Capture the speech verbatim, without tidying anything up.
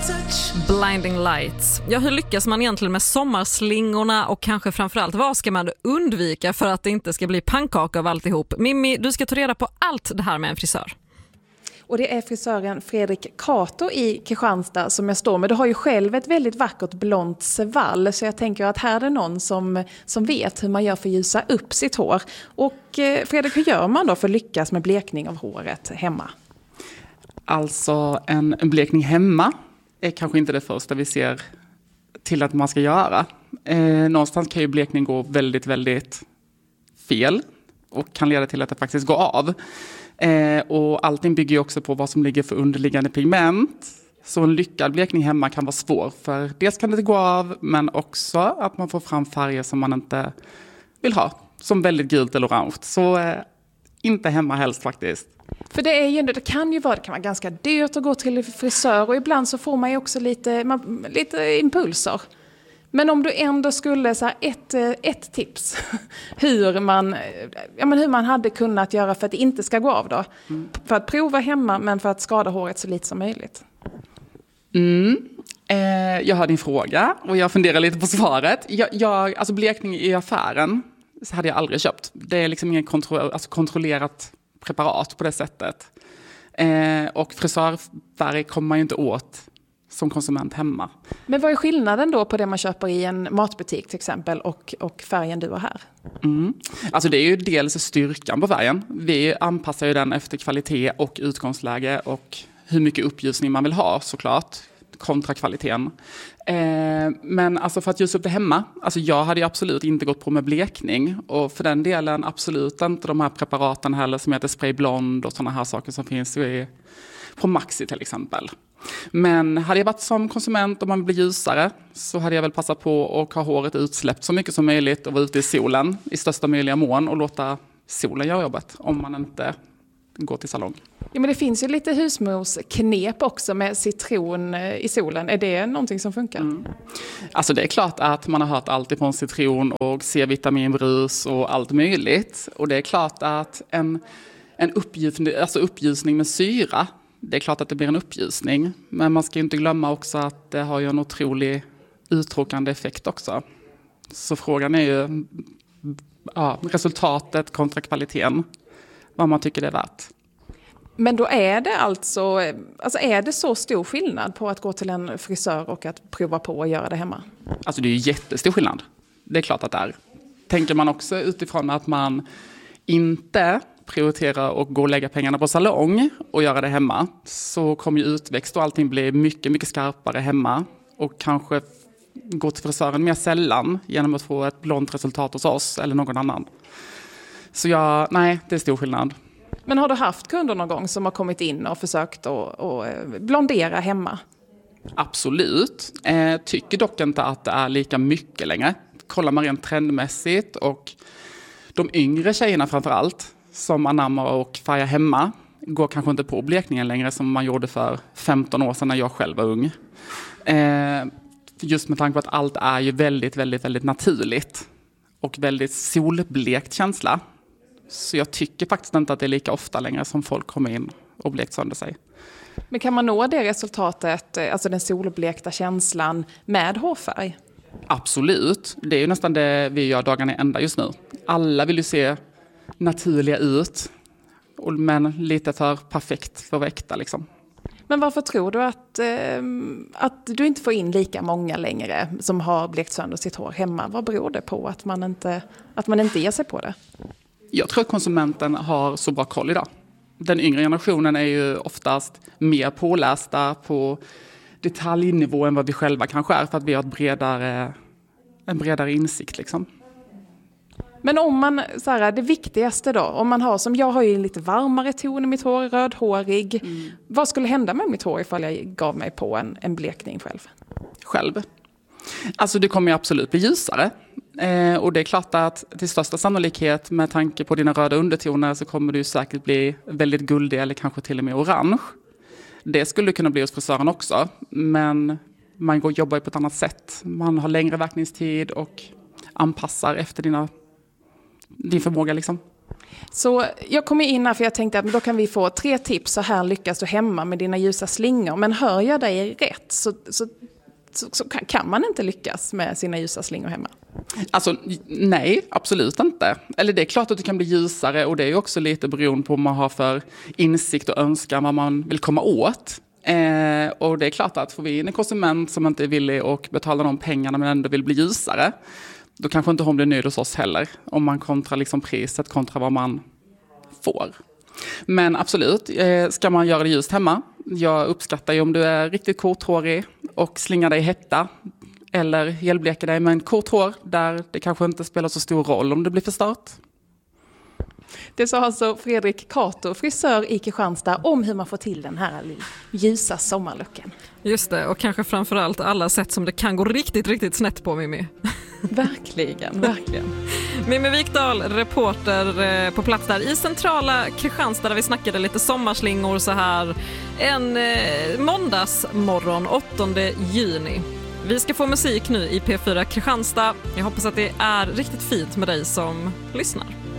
Blinding lights. Ja, hur lyckas man egentligen med sommarslingorna och kanske framförallt vad ska man undvika för att det inte ska bli pannkaka av alltihop? Mimmi, du ska ta reda på allt det här med en frisör. Och det är frisören Fredrik Kato i Kristianstad som jag står med. Du har ju själv ett väldigt vackert blont svall, så jag tänker att här är någon som, som vet hur man gör för att ljusa upp sitt hår. Och eh, Fredrik, hur gör man då för att lyckas med blekning av håret hemma? Alltså en, en blekning hemma är kanske inte det första vi ser till att man ska göra. Eh, någonstans kan ju blekning gå väldigt, väldigt fel och kan leda till att det faktiskt går av. Eh, och allting bygger ju också på vad som ligger för underliggande pigment. Så en lyckad blekning hemma kan vara svår, för dels kan det gå av, men också att man får fram färger som man inte vill ha, som väldigt gult eller orange. Så eh, inte hemma helst faktiskt. För det, är ju, det kan ju vara, det kan vara ganska dyrt att gå till frisör, och ibland så får man ju också lite, man, lite impulser. Men om du ändå skulle, så här, ett, ett tips hur man, ja, men hur man hade kunnat göra för att det inte ska gå av då. Mm. För att prova hemma, men för att skada håret så lite som möjligt. Mm. Eh, jag har din fråga och jag funderar lite på svaret. Jag, jag, alltså blekning i affären så hade jag aldrig köpt. Det är liksom ingen kontro- alltså kontrollerat preparat på det sättet. Eh, och frisörfärg kommer man ju inte åt som konsument hemma. Men vad är skillnaden då på det man köper i en matbutik till exempel och, och färgen du har här? Mm. Alltså det är ju dels styrkan på färgen. Vi anpassar ju den efter kvalitet och utgångsläge och hur mycket uppljusning man vill ha såklart kontra kvaliteten. Eh, men alltså för att ljusa upp det hemma, alltså jag hade ju absolut inte gått på med blekning, och för den delen absolut inte de här preparaten heller som heter Spray Blond och sådana här saker som finns i, på Maxi till exempel. Men hade jag varit som konsument och man blir ljusare så hade jag väl passat på att ha håret utsläppt så mycket som möjligt och vara ute i solen i största möjliga mån och låta solen göra jobbet om man inte går till salong. Ja, men det finns ju lite husmorsknep också med citron i solen. Är det någonting som funkar? Mm. Alltså det är klart att man har hört allt ifrån citron och C-vitaminbrus och allt möjligt. Och det är klart att en, en uppljusning, alltså uppljusning med syra, det är klart att det blir en uppljusning. Men man ska ju inte glömma också att det har ju en otrolig uttråkande effekt också. Så frågan är ju ja, resultatet kontra kvaliteten. Vad man tycker det är värt. Men då är det alltså, alltså är det så stor skillnad på att gå till en frisör och att prova på att göra det hemma? Alltså det är ju jättestor skillnad. Det är klart att det är. Tänker man också utifrån att man inte prioriterar att gå och lägga pengarna på salong och göra det hemma, så kommer ju utväxt och allting bli mycket, mycket skarpare hemma, och kanske gå till frisören mer sällan genom att få ett blont resultat hos oss eller någon annan. Så jag, nej, det är stor skillnad. Men har du haft kunder någon gång som har kommit in och försökt att, att blondera hemma? Absolut. Eh, tycker dock inte att det är lika mycket längre. Kollar man rent trendmässigt, och de yngre tjejerna framförallt som anammar och färgar hemma går kanske inte på blekningen längre som man gjorde för femton år sedan när jag själv var ung. Eh, just med tanke på att allt är ju väldigt, väldigt, väldigt naturligt och väldigt solblekt känsla. Så jag tycker faktiskt inte att det är lika ofta längre som folk kommer in och blekt sönder sig. Men kan man nå det resultatet, alltså den solblekta känslan med hårfärg? Absolut. Det är ju nästan det vi gör dagarna ända just nu. Alla vill ju se naturliga ut, men lite för perfekt för att vara äkta liksom. Men varför tror du att, eh, att du inte får in lika många längre som har blekt sönder sitt hår hemma? Vad beror det på att man inte, att man inte ger sig på det? Jag tror att konsumenten har så bra koll idag. Den yngre generationen är ju oftast mer pålästa på detaljnivå än vad vi själva kanske är, för att vi har ett bredare, en bredare insikt liksom. Men om man, så här, det viktigaste då, om man har, som jag har ju lite varmare ton i mitt hår, rödhårig. Mm. Vad skulle hända med mitt hår ifall jag gav mig på en, en blekning själv? Själv? Alltså det kommer ju absolut bli ljusare. Eh, och det är klart att till största sannolikhet med tanke på dina röda undertoner så kommer du säkert bli väldigt guldig eller kanske till och med orange. Det skulle kunna bli hos frisören också, men man går och jobbar på ett annat sätt. Man har längre verkningstid och anpassar efter dina, din förmåga liksom. Så jag kom in här för jag tänkte att då kan vi få tre tips, så här lyckas du hemma med dina ljusa slingor. Men hör jag dig rätt så, så, så, så kan, kan man inte lyckas med sina ljusa slingor hemma? Alltså nej, absolut inte. Eller det är klart att du kan bli ljusare, och det är ju också lite beroende på vad man har för insikt och önskan vad man vill komma åt. Eh, och det är klart att får vi in en konsument som inte är villig att betala de pengarna men ändå vill bli ljusare, då kanske inte hon blir nöjd hos oss heller. Om man kontrar liksom priset kontra vad man får. Men absolut, eh, ska man göra det ljust hemma. Jag uppskattar ju om du är riktigt korthårig och slingar dig hetta. Eller helbleker dig med en kort hår där det kanske inte spelar så stor roll om det blir förstört. Det sa alltså Fredrik Cato, frisör i Kristianstad, om hur man får till den här ljusa sommarlucken. Just det, och kanske framförallt alla sätt som det kan gå riktigt, riktigt snett på, Mimmi. Verkligen, verkligen. Mimmi Wikdahl, reporter på plats där i centrala Kristianstad, där vi snackade lite sommarslingor så här en eh, måndagsmorgon åttonde juni. Vi ska få musik nu i P fyra Kristianstad. Jag hoppas att det är riktigt fint med dig som lyssnar.